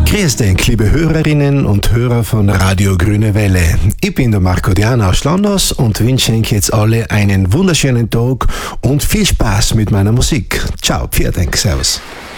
Grüß dich, liebe Hörerinnen und Hörer von Radio Grüne Welle. Ich bin der Marco Diana aus Landos und wünsche Ihnen jetzt alle einen wunderschönen Tag und viel Spaß mit meiner Musik. Ciao, vielen Dank, servus.